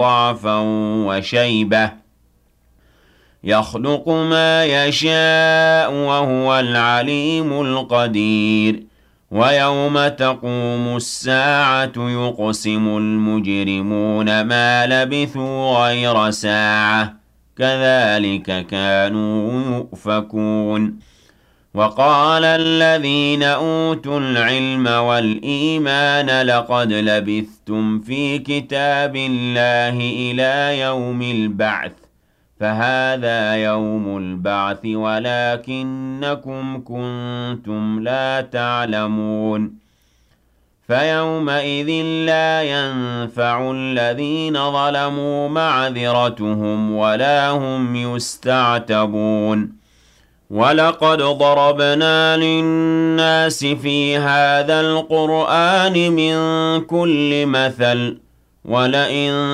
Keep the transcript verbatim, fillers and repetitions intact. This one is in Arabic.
ضعفا وشيبة يخلق ما يشاء وهو العليم القدير ويوم تقوم الساعة يقسم المجرمون ما لبثوا غير ساعة كذلك كانوا يؤفكون وقال الذين أوتوا العلم والإيمان لقد لبثتم في كتاب الله إلى يوم البعث فهذا يوم البعث ولكنكم كنتم لا تعلمون فيومئذ لا ينفع الذين ظلموا معذرتهم ولا هم يستعتبون ولقد ضربنا للناس في هذا القرآن من كل مثل ولئن